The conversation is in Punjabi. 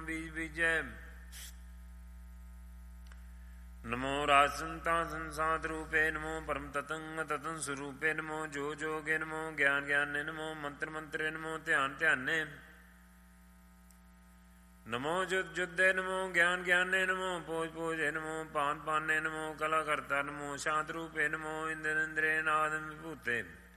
ਬੀਜ ਬੀਜੈ। ਨਮੋ ਰਾਜਨ ਤਾਸਨ ਸਾਧ ਰੂਪੇ ਨਮੋ ਪਰਮ ਤਤੰ ਤਤੰ ਸਰੂਪੇ ਨਮੋ ਜੋ ਜੋਗੇ ਨਮੋ ਗਿਆਨ ਗਿਆਨੇ ਨਮੋ ਮੰਤਰ ਮੰਤਰੇ ਨਮੋ ਧਿਆਨ ਧਿਆਨੇ ਨਮੋ ਜੁਦ ਜੁਦੇ ਨਮੋ ਗਿਆਨ ਗਿਆਨੇ ਨਮੋ ਪੋਜ ਪੋਜੇ ਨਮੋ ਪਾਨ ਪਾਨੇ ਨਮੋ ਕਲਾ ਕਰਤਾ ਨਮੋ ਸ਼ਾਂਤ ਰੂਪੇ ਨਮੋ ਇੰਦਰ ਇੰਦਰੇ ਨਾਦ ਵਿਭੂਤੇ